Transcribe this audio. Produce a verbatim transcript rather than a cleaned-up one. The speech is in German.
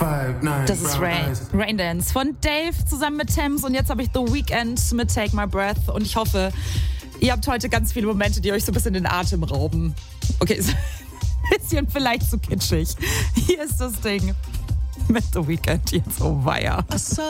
Das ist Rain, Rain Dance von Dave zusammen mit Thames und jetzt habe ich The Weeknd mit Take My Breath und ich hoffe, ihr habt heute ganz viele Momente, die euch so ein bisschen den Atem rauben. Okay, ist ein bisschen vielleicht zu kitschig. Hier ist das Ding mit The Weeknd jetzt, oh weia.